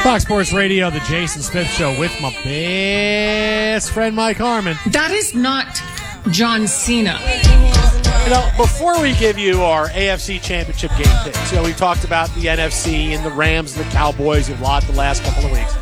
Fox Sports Radio, the Jason Smith Show with my best friend Mike Harmon. That is not John Cena. You know, before we give you our AFC Championship game picks, we talked about the NFC and the Rams and the Cowboys a lot the last couple of weeks.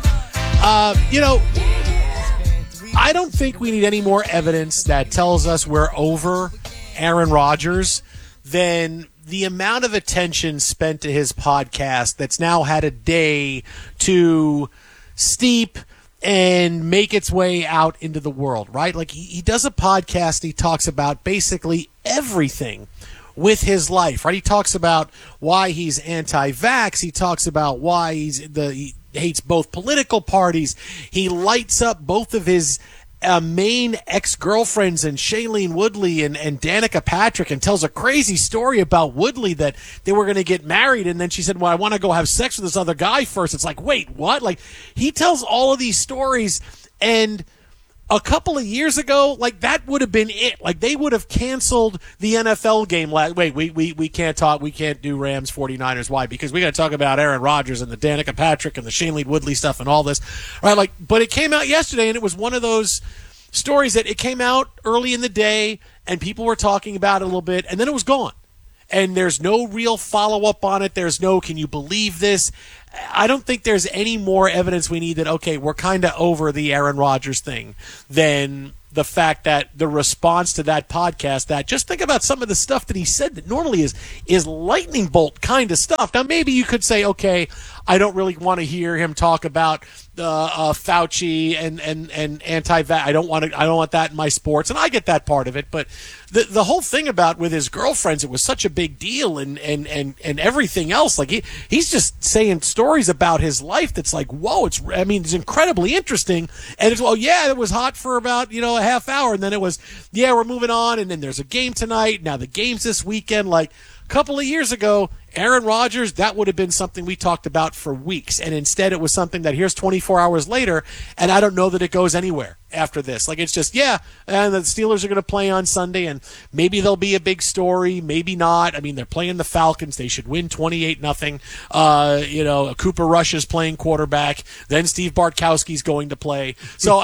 I don't think we need any more evidence that tells us we're over Aaron Rodgers than the amount of attention spent to his podcast that's now had a day to steep and make its way out into the world, right? Like he does a podcast, he talks about basically everything with his life, right? He talks about why he's anti-vax, he talks about why he hates both political parties, he lights up both of his main ex-girlfriends and Shailene Woodley and Danica Patrick, and tells a crazy story about Woodley that they were going to get married, and then she said, well, I want to go have sex with this other guy first. It's like, wait, what? Like, he tells all of these stories, and a couple of years ago, like, that would have been it. Like, they would have canceled the NFL game. Wait, we can't talk. We can't do Rams 49ers. Why? Because we got to talk about Aaron Rodgers and the Danica Patrick and the Shailene Woodley stuff and all this. Right? Like, but it came out yesterday, and it was one of those stories that it came out early in the day, and people were talking about it a little bit, and then it was gone. And there's no real follow-up on it. There's no, can you believe this? I don't think there's any more evidence we need that, okay, we're kind of over the Aaron Rodgers thing than the fact that the response to that podcast, that just think about some of the stuff that he said that normally is lightning bolt kind of stuff. Now, maybe you could say, okay, I don't really want to hear him talk about Fauci and anti-vax. I don't want that in my sports, and I get that part of it. But the whole thing about with his girlfriends, it was such a big deal, and everything else. Like he's just saying stories about his life that's like, whoa! It's incredibly interesting. And it's, well, yeah, it was hot for about a half hour, and then it was, yeah, we're moving on, and then there's a game tonight. Now the game's this weekend. Like a couple of years ago, Aaron Rodgers, that would have been something we talked about for weeks. And instead it was something that here's 24 hours later, and I don't know that it goes anywhere after this. Like, it's just, yeah, and the Steelers are going to play on Sunday, and maybe there'll be a big story, maybe not. I mean, they're playing the Falcons. They should win 28-0. Cooper Rush is playing quarterback. Then Steve Bartkowski's going to play. So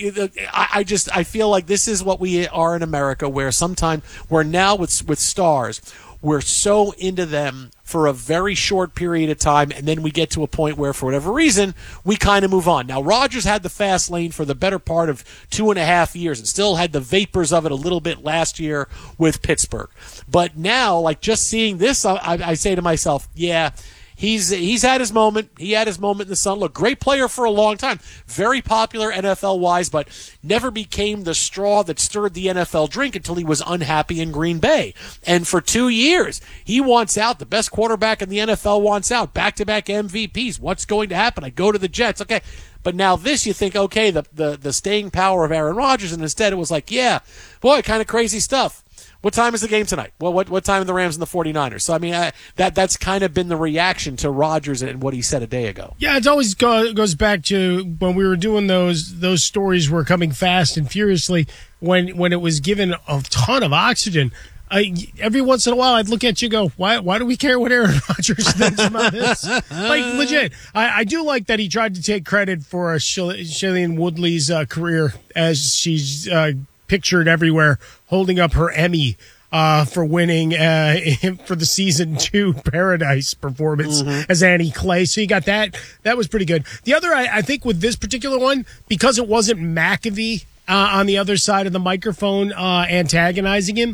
I feel like this is what we are in America, where sometimes we're now with stars, we're so into them for a very short period of time, and then we get to a point where, for whatever reason, we kind of move on. Now, Rodgers had the fast lane for the better part of 2.5 years and still had the vapors of it a little bit last year with Pittsburgh. But now, like, just seeing this, I say to myself, yeah, He's had his moment. He had his moment in the sun. Look, great player for a long time. Very popular NFL-wise, but never became the straw that stirred the NFL drink until he was unhappy in Green Bay. And for 2 years, he wants out. The best quarterback in the NFL wants out. Back-to-back MVPs. What's going to happen? I go to the Jets. Okay. But now this, you think, okay, the staying power of Aaron Rodgers, and instead it was like, yeah, boy, kind of crazy stuff. What time is the game tonight? Well, what time are the Rams and the 49ers? So, I mean, that's kind of been the reaction to Rodgers and what he said a day ago. Yeah, it always goes back to when we were doing those stories were coming fast and furiously when it was given a ton of oxygen. Every once in a while, I'd look at you and go, why do we care what Aaron Rodgers thinks about this? Like, legit. I do like that he tried to take credit for Shailene Woodley's career, as she's pictured everywhere holding up her Emmy for winning for the season 2 Paradise performance as Annie Clay. So you got that. That was pretty good. The other, I think with this particular one, because it wasn't McAfee on the other side of the microphone antagonizing him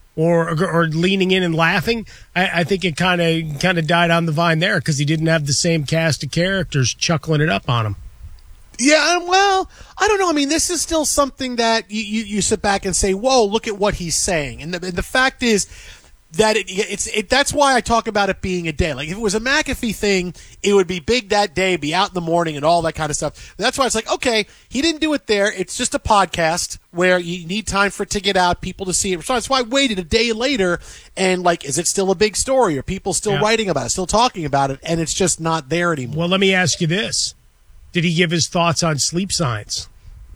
or leaning in and laughing, I think it kind of died on the vine there because he didn't have the same cast of characters chuckling it up on him. Yeah, well, I don't know. I mean, this is still something that you sit back and say, whoa, look at what he's saying. And the fact is that that's why I talk about it being a day. Like, if it was a McAfee thing, it would be big that day, be out in the morning and all that kind of stuff. That's why it's like, okay, he didn't do it there. It's just a podcast where you need time for it to get out, people to see it. So that's why I waited a day later and, like, is it still a big story? Are people still writing about it, still talking about it? And it's just not there anymore. Well, let me ask you this. Did he give his thoughts on sleep science?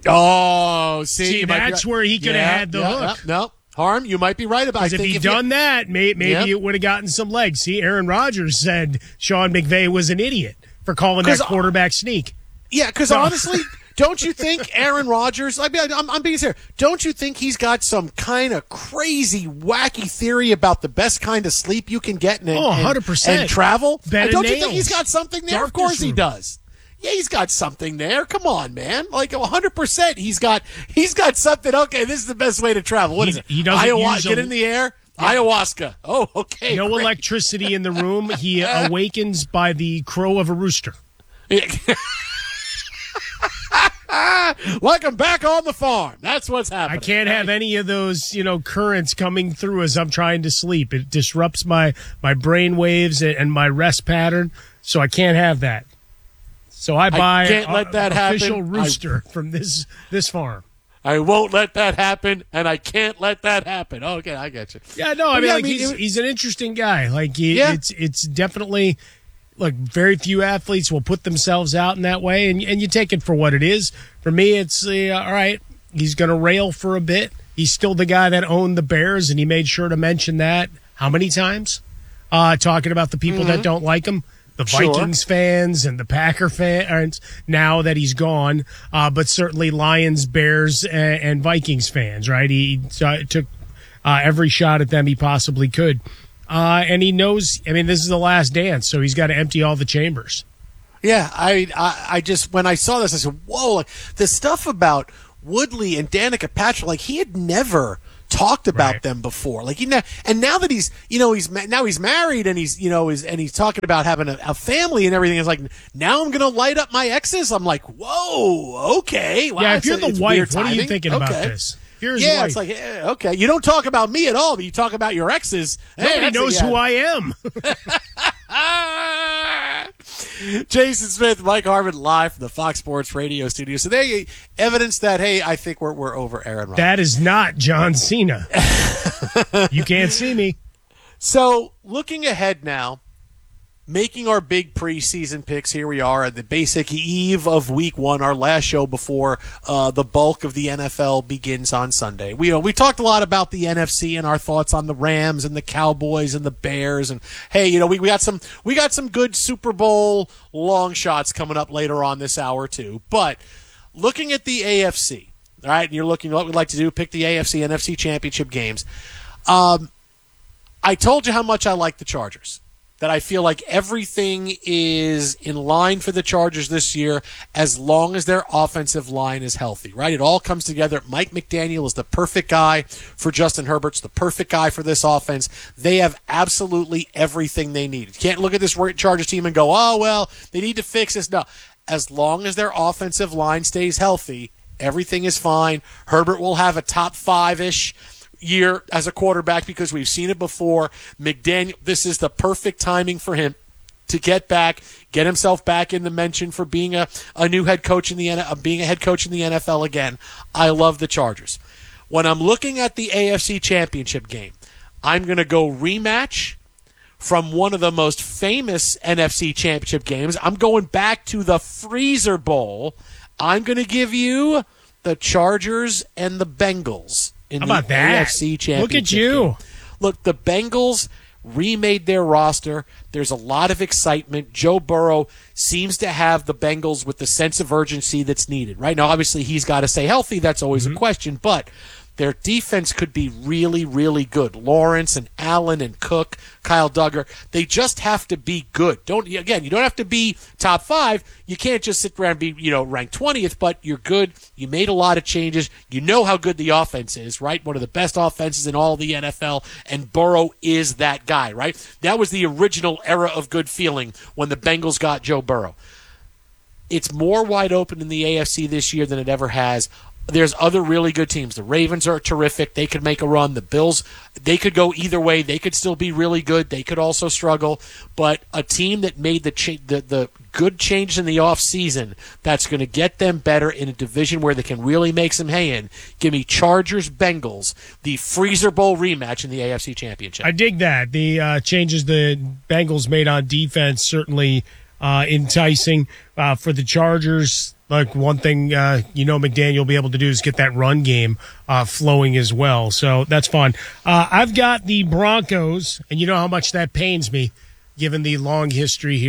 Oh, see, that's where he could have had the hook. No, Harm, you might be right about it. Because if he'd done that, maybe it would have gotten some legs. See, Aaron Rodgers said Sean McVay was an idiot for calling that quarterback sneak. Yeah, because honestly, don't you think Aaron Rodgers, I'm being serious, don't you think he's got some kind of crazy, wacky theory about the best kind of sleep you can get 100%. and travel? Don't you think he's got something there? Of course he does. Yeah, he's got something there. Come on, man. Like 100%, he's got something. Okay, this is the best way to travel. What is it? He doesn't get in the air. Yeah. Ayahuasca. Oh, okay. No great. Electricity in the room. He awakens by the crow of a rooster. Like I'm back on the farm. That's what's happening. I can't have any of those, currents coming through as I'm trying to sleep. It disrupts my brain waves and my rest pattern, so I can't have that. So I buy an official rooster from this farm. I won't let that happen, and I can't let that happen. Okay, I get you. Yeah, no, he's an interesting guy. It's definitely. Look, very few athletes will put themselves out in that way, and you take it for what it is. For me, it's all right, he's going to rail for a bit. He's still the guy that owned the Bears, and he made sure to mention that how many times? Talking about the people that don't like him, the Vikings fans and the Packer fans, now that he's gone, but certainly Lions, Bears, and Vikings fans, right? He took every shot at them he possibly could. And he knows, this is the last dance, so he's got to empty all the chambers. Yeah, I just, when I saw this, I said, whoa, the stuff about Woodley and Danica Patrick, he had never talked about them before. And now that he's married and he's talking about having a family and everything, it's like, now I'm going to light up my exes. I'm like, whoa, okay. Wow, yeah, if you're the wife, what are you thinking about this? Yeah, it's like, okay, you don't talk about me at all, but you talk about your exes. Nobody knows who I am. Jason Smith, Mike Harmon, live from the Fox Sports Radio studio. So there, evidence that, hey, I think we're over Aaron Rodgers. That is not John Cena. You can't see me. So looking ahead now, making our big preseason picks, here we are at the basic eve of week 1, our last show before the bulk of the NFL begins on Sunday. We talked a lot about the NFC and our thoughts on the Rams and the Cowboys and the Bears, and hey, we got some good Super Bowl long shots coming up later on this hour too. But looking at the AFC, all right, and you're looking at what we'd like to do, pick the AFC NFC championship games. I told you how much I like the Chargers. That I feel like everything is in line for the Chargers this year as long as their offensive line is healthy, right? It all comes together. Mike McDaniel is the perfect guy for Justin Herbert's the perfect guy for this offense. They have absolutely everything they need. You can't look at this Chargers team and go, oh, well, they need to fix this. No. As long as their offensive line stays healthy, everything is fine. Herbert will have a top 5-ish year as a quarterback because we've seen it before. McDaniel, this is the perfect timing for him to get himself back in the mention for being a new head coach being a head coach in the NFL again. I love the Chargers. When I'm looking at the AFC Championship game, I'm going to go rematch from one of the most famous NFC Championship games. I'm going back to the Freezer Bowl. I'm going to give you the Chargers and the Bengals. How about that? AFC Championship. Look at you. Game. Look, the Bengals remade their roster. There's a lot of excitement. Joe Burrow seems to have the Bengals with the sense of urgency that's needed. Right now, obviously, he's got to stay healthy. That's always a question. But their defense could be really, really good. Lawrence and Allen and Cook, Kyle Duggar, they just have to be good. You don't have to be top 5. You can't just sit around and be, ranked 20th, but you're good. You made a lot of changes. You know how good the offense is, right? One of the best offenses in all the NFL, and Burrow is that guy, right? That was the original era of good feeling when the Bengals got Joe Burrow. It's more wide open in the AFC this year than it ever has. There's other really good teams. The Ravens are terrific. They could make a run. The Bills, they could go either way. They could still be really good. They could also struggle. But a team that made the good change in the offseason that's going to get them better in a division where they can really make some hay in, give me Chargers-Bengals, the Freezer Bowl rematch in the AFC Championship. I dig that. The changes the Bengals made on defense certainly enticing for the Chargers. Like one thing, McDaniel will be able to do is get that run game flowing as well. So that's fun. I've got the Broncos, and you know how much that pains me, given the long history here,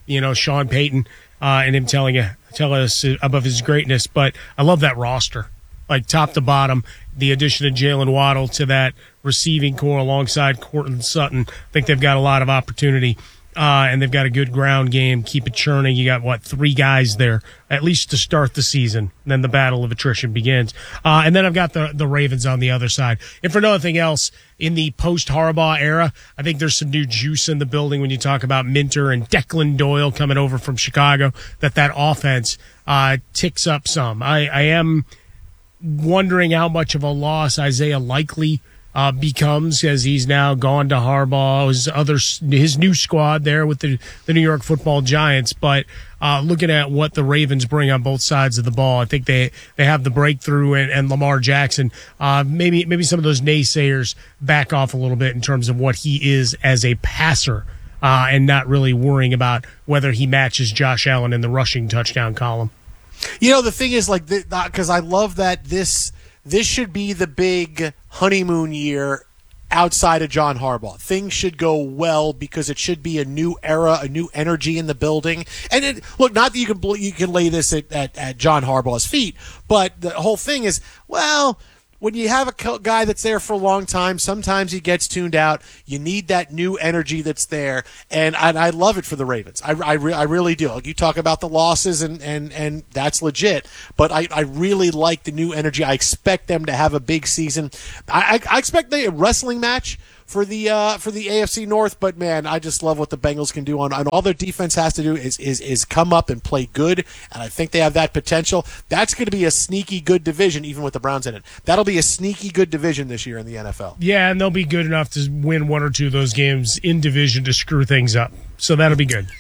Sean Payton and him tell us about his greatness. But I love that roster, like top to bottom. The addition of Jalen Waddle to that receiving core alongside Courtland Sutton. I think they've got a lot of opportunity. And they've got a good ground game. Keep it churning. You got, 3 guys there, at least to start the season. Then the battle of attrition begins. And then I've got the Ravens on the other side. And for nothing else, in the post-Harbaugh era, I think there's some new juice in the building when you talk about Minter and Declan Doyle coming over from Chicago, that offense ticks up some. I am wondering how much of a loss Isaiah Likely becomes, as he's now gone to Harbaugh, his new squad there with the New York Football Giants. But looking at what the Ravens bring on both sides of the ball, I think they have the breakthrough, and Lamar Jackson, maybe some of those naysayers back off a little bit in terms of what he is as a passer, and not really worrying about whether he matches Josh Allen in the rushing touchdown column. The thing is, because I love that this should be the big honeymoon year outside of John Harbaugh. Things should go well because it should be a new era, a new energy in the building. And look, not that you can lay this at John Harbaugh's feet, but the whole thing is, when you have a guy that's there for a long time, sometimes he gets tuned out. You need that new energy that's there, and I love it for the Ravens. I really do. Like, you talk about the losses, and that's legit, but I really like the new energy. I expect them to have a big season. I expect a wrestling match for the AFC North, but man, I just love what the Bengals can do. On all their defense has to do is come up and play good, and I think they have that potential. That's going to be a sneaky good division, even with the Browns in it. That'll be a sneaky good division this year in the NFL. Yeah, and they'll be good enough to win 1 or 2 of those games in division to screw things up. So that'll be good.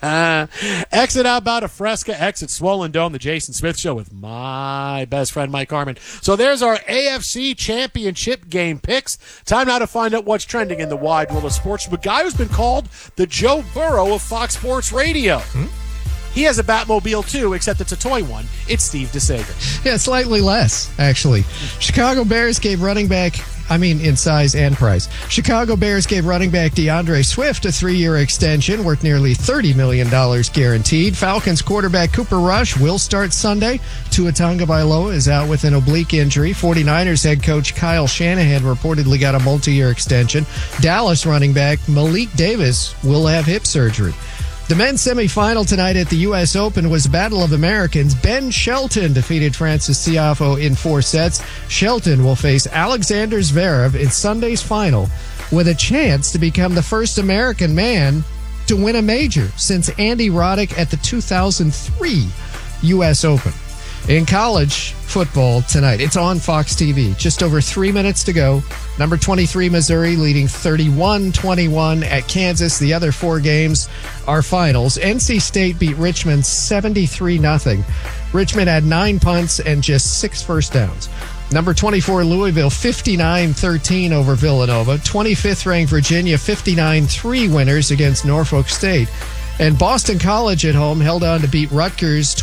Exit Outbound of Fresca, exit Swollen Dome, the Jason Smith Show with my best friend Mike Harmon. So there's our AFC Championship game picks. Time now to find out what's trending in the wide world of sports. The guy who's been called the Joe Burrow of Fox Sports Radio. He has a Batmobile too, except it's a toy one. It's Steve DeSager. Yeah, slightly less, actually. Chicago Bears gave running back, in size and price. Chicago Bears gave running back DeAndre Swift a 3-year extension worth nearly $30 million guaranteed. Falcons quarterback Cooper Rush will start Sunday. Tua Tagovailoa is out with an oblique injury. 49ers head coach Kyle Shanahan reportedly got a multi-year extension. Dallas running back Malik Davis will have hip surgery. The men's semifinal tonight at the U.S. Open was Battle of Americans. Ben Shelton defeated Francis Tiafoe in 4 sets. Shelton will face Alexander Zverev in Sunday's final with a chance to become the first American man to win a major since Andy Roddick at the 2003 U.S. Open. In college football tonight, it's on Fox TV. Just over 3 minutes to go. Number 23, Missouri, leading 31-21 at Kansas. The other 4 games are finals. NC State beat Richmond 73-0. Richmond had 9 punts and just 6 first downs. Number 24, Louisville, 59-13 over Villanova. 25th ranked Virginia, 59-3 winners against Norfolk State. And Boston College at home held on to beat Rutgers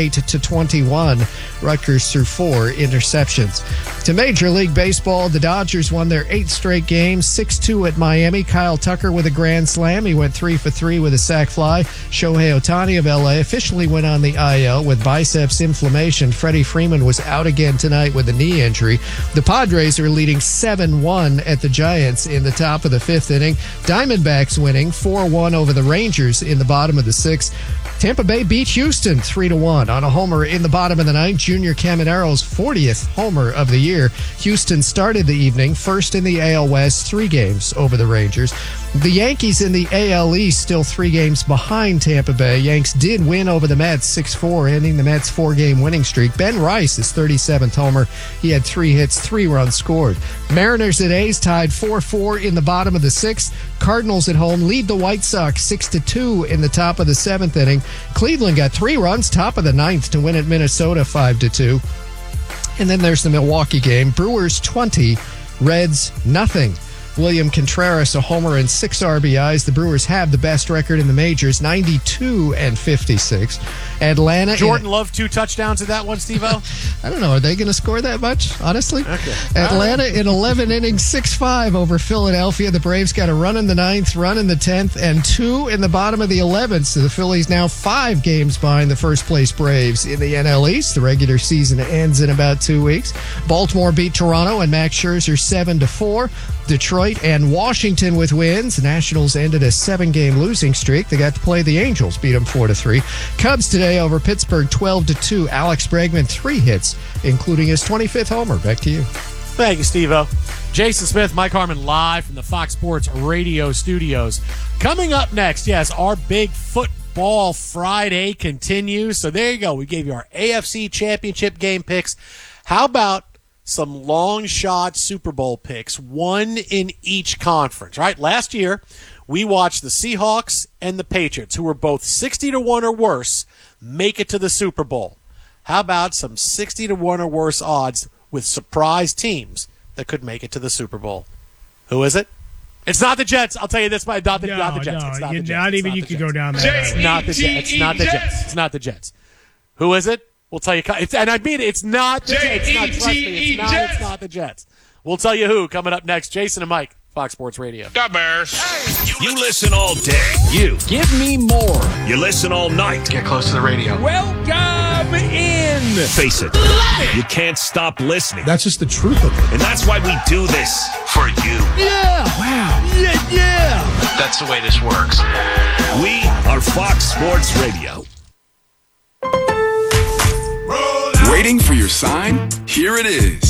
28-21. Rutgers threw 4 interceptions. To Major League Baseball, the Dodgers won their 8th straight game, 6-2 at Miami. Kyle Tucker with a grand slam. He went 3 for 3 with a sac fly. Shohei Ohtani of LA officially went on the IL with biceps inflammation. Freddie Freeman was out again tonight with a knee injury. The Padres are leading 7-1 at the Giants in the top of the 5th inning. Diamondbacks winning 4-1 over the Rangers in the bottom of the 6th. Tampa Bay beat Houston 3-1 on a homer in the bottom of the 9th. Junior Camanero's 40th homer of the year. Houston started the evening first in the AL West, 3 games over the Rangers. The Yankees in the AL East still 3 games behind Tampa Bay. Yanks did win over the Mets 6-4, ending the Mets' 4-game winning streak. Ben Rice, his 37th homer. He had 3 hits, 3 runs scored. Mariners and A's tied 4-4 in the bottom of the 6th. Cardinals at home lead the White Sox 6-2 in the top of the 7th inning. Cleveland got 3 runs top of the 9th to win at Minnesota 5-2. And then there's the Milwaukee game. Brewers 20, Reds nothing. William Contreras, a homer and 6 RBIs. The Brewers have the best record in the majors, 92-56. Atlanta. Jordan Love 2 touchdowns in that one, Steve-O? I don't know. Are they going to score that much, honestly? Okay. Atlanta in 11 innings, 6-5 over Philadelphia. The Braves got a run in the 9th, run in the 10th, and 2 in the bottom of the 11th. So the Phillies now 5 games behind the first-place Braves in the NL East. The regular season ends in about 2 weeks. Baltimore beat Toronto and Max Scherzer 7-4. Detroit and Washington with wins. The Nationals ended a 7-game losing streak. They got to play the Angels, beat them 4-3. Cubs today over Pittsburgh 12-2. Alex Bregman 3 hits, including his 25th homer. Back to you. Thank you, Steve-O. Jason Smith, Mike Harmon, live from the Fox Sports Radio studios. Coming up next, yes, our big football Friday continues. So there you go. We gave you our AFC Championship game picks. How about some long shot Super Bowl picks, one in each conference, right? Last year, we watched the Seahawks and the Patriots, who were both 60-1 or worse, make it to the Super Bowl. How about some 60-1 or worse odds with surprise teams that could make it to the Super Bowl? Who is it? It's not the Jets. I'll tell you this, not the Jets. It's not the Jets. Not even you could go down there. It's not the Jets. It's not the Jets. It's not the Jets. Who is it? We'll tell you. And I mean it. It's not the Jets. It's not the Jets. We'll tell you who coming up next. Jason and Mike, Fox Sports Radio. The Bears. You listen all day. You Give me more. You listen all night. Get close to the radio. Welcome in. Face it. You can't stop listening. That's just the truth of it. And that's why we do this for you. Yeah. Wow. Yeah. That's the way this works. We are Fox Sports Radio. Waiting for your sign? Here it is.